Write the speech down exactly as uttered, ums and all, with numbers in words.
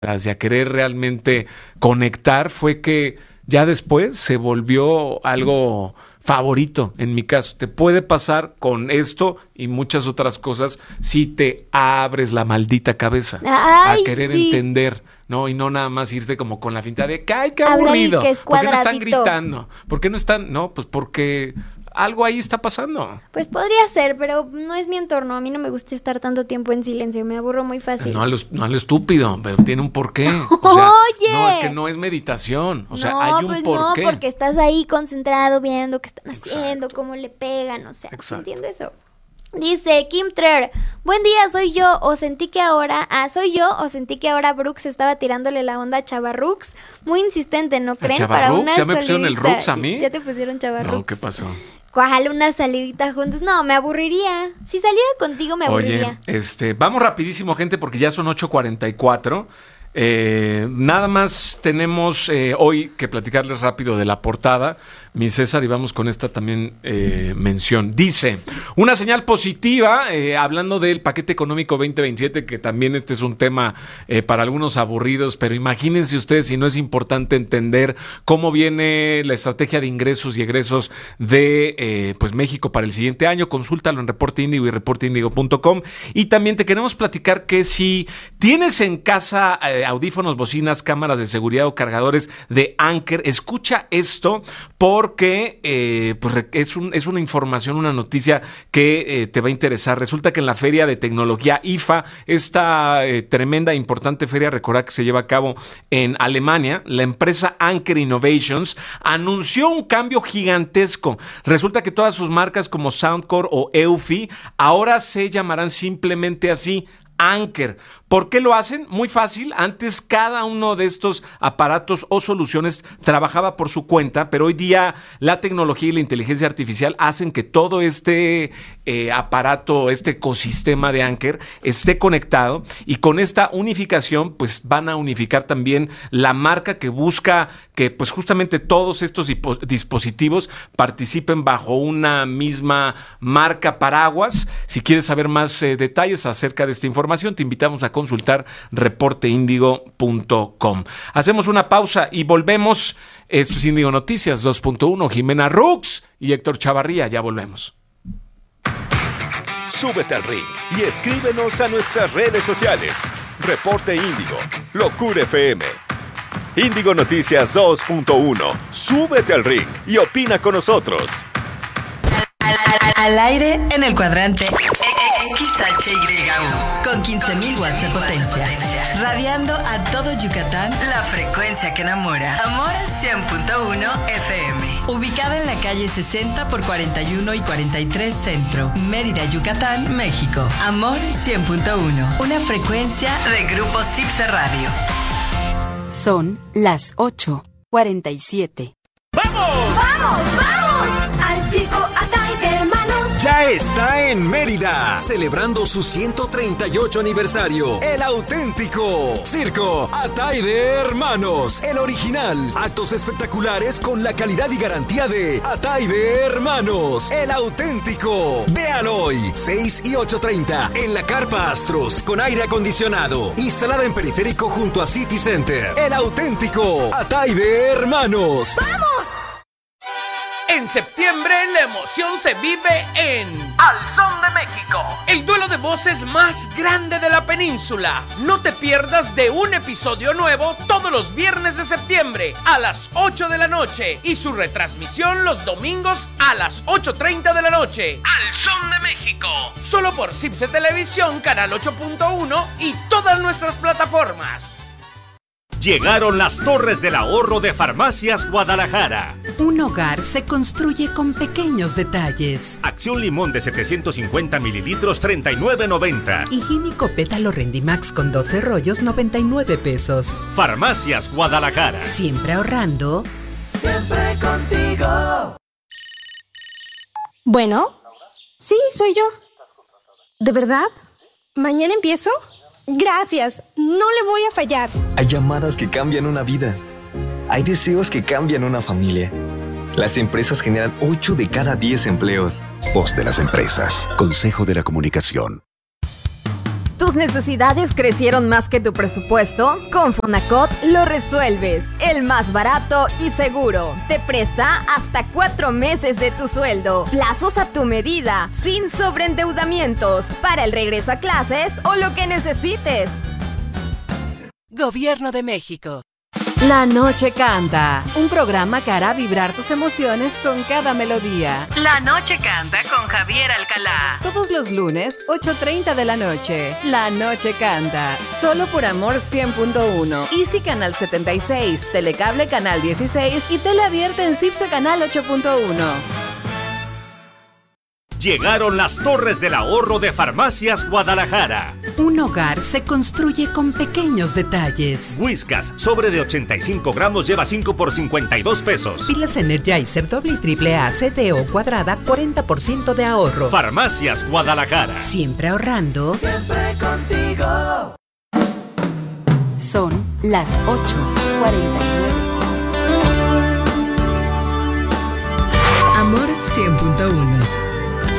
hacia querer realmente conectar, fue que ya después se volvió algo favorito en mi caso. Te puede pasar con esto y muchas otras cosas si te abres la maldita cabeza Ay, a querer sí. entender, ¿no? Y no nada más irte como con la finta de que ¡ay, qué Habla y aburrido! que es ¿Por qué no están cuadradito. gritando? ¿Por qué no están? No, pues porque algo ahí está pasando. Pues podría ser, pero no es mi entorno. A mí no me gusta estar tanto tiempo en silencio, me aburro muy fácil. No a, lo, no a lo estúpido, pero tiene un porqué. O sea, Oye. no, es que no es meditación. O sea, no, hay un pues porqué. no, porque estás ahí concentrado viendo qué están Exacto. haciendo, cómo le pegan, o sea, Exacto. entiendo eso. Dice Kim Trer, buen día, soy yo, o sentí que ahora, ah, soy yo, o sentí que ahora Brooks estaba tirándole la onda a Chavarrux, muy insistente, ¿no creen? Chavarrux? ¿Ya me pusieron el salidita. Rux a mí? Ya te pusieron Chavarrux. No, ¿qué pasó? ¿Cuál? Una salidita juntos. No, me aburriría. Si saliera contigo me aburriría. Oye, este, vamos rapidísimo, gente, porque ya son ocho cuarenta y cuatro. Eh, nada más tenemos eh, hoy que platicarles rápido de la portada, mi César, y vamos con esta también eh, mención. Dice, una señal positiva, eh, hablando del paquete económico veinte veintisiete, que también este es un tema eh, para algunos aburridos, pero imagínense ustedes si no es importante entender cómo viene la estrategia de ingresos y egresos de eh, pues México para el siguiente año. Consúltalo en Reporte Índigo y reporte índigo punto com. Y también te queremos platicar que si tienes en casa eh, audífonos, bocinas, cámaras de seguridad o cargadores de Anker, escucha esto porque eh, pues es, un, es una información, una noticia que eh, te va a interesar. Resulta que en la Feria de Tecnología I F A, esta eh, tremenda, importante feria, recordad que se lleva a cabo en Alemania, la empresa Anker Innovations anunció un cambio gigantesco. Resulta que todas sus marcas como Soundcore o Eufy ahora se llamarán simplemente así, Anker. ¿Por qué lo hacen? Muy fácil. Antes cada uno de estos aparatos o soluciones trabajaba por su cuenta, pero hoy día la tecnología y la inteligencia artificial hacen que todo este eh, aparato, este ecosistema de Anker esté conectado, y con esta unificación pues van a unificar también la marca que busca que pues justamente todos estos dispositivos participen bajo una misma marca paraguas. Si quieres saber más eh, detalles acerca de esta información, te invitamos a consultar reporte índigo punto com. Hacemos una pausa y volvemos. Esto es Índigo Noticias dos punto uno. Jimena Rux y Héctor Chavarría. Ya volvemos. Súbete al ring y escríbenos a nuestras redes sociales. Reporte Índigo, Locura F M. Índigo Noticias dos punto uno. Súbete al ring y opina con nosotros. Al, al, al aire en el cuadrante X H Y U con quince mil watts de potencia, radiando a todo Yucatán la frecuencia que enamora. Amor cien punto uno F M. Ubicada en la calle sesenta por cuarenta y uno y cuarenta y tres Centro, Mérida, Yucatán, México. Amor cien punto uno. Una frecuencia de Grupo Cipse Radio. Son las ocho cuarenta y siete. ¡Vamos! ¡Vamos, vamos! Al circo Atay de Hermanos. Ya está en Mérida, celebrando su ciento treinta y ocho aniversario. El auténtico Circo Atay de Hermanos, el original. Actos espectaculares con la calidad y garantía de Atay de Hermanos, el auténtico. Vean hoy, seis y ocho treinta, en la Carpa Astros, con aire acondicionado, instalada en Periférico junto a City Center. El auténtico Atay de Hermanos. ¡Vamos! En septiembre la emoción se vive en Al Son de México, el duelo de voces más grande de la península. No te pierdas de un episodio nuevo todos los viernes de septiembre a las ocho de la noche y su retransmisión los domingos a las ocho treinta de la noche. Al Son de México, solo por Cipse Televisión, Canal ocho punto uno y todas nuestras plataformas. Llegaron las Torres del Ahorro de Farmacias Guadalajara. Un hogar se construye con pequeños detalles. Acción limón de setecientos cincuenta mililitros, treinta y nueve noventa. Higiénico pétalo Rendimax con doce rollos, noventa y nueve pesos. Farmacias Guadalajara. Siempre ahorrando. Siempre contigo. Bueno, sí, soy yo. ¿De verdad? ¿Mañana empiezo? Gracias, no le voy a fallar. Hay llamadas que cambian una vida. Hay deseos que cambian una familia. Las empresas generan ocho de cada diez empleos. Voz de las empresas. Consejo de la Comunicación. ¿Tus necesidades crecieron más que tu presupuesto? Con Fonacot lo resuelves. El más barato y seguro. Te presta hasta cuatro meses de tu sueldo. Plazos a tu medida, sin sobreendeudamientos. Para el regreso a clases o lo que necesites. Gobierno de México. La Noche Canta, un programa que hará vibrar tus emociones con cada melodía. La Noche Canta con Javier Alcalá. Todos los lunes, ocho treinta de la noche. La Noche Canta, solo por Amor cien punto uno. Easy Canal setenta y seis, Telecable Canal dieciséis y Tele Abierta en Cipse Canal ocho punto uno. Llegaron las Torres del Ahorro de Farmacias Guadalajara. Un hogar se construye con pequeños detalles. Whiskas, sobre de ochenta y cinco gramos, lleva cinco por cincuenta y dos pesos. Pilas Energizer doble y triple A C D O cuadrada, cuarenta por ciento de ahorro. Farmacias Guadalajara. Siempre ahorrando. Siempre contigo. Son las ocho cuarenta y nueve. Amor cien punto uno.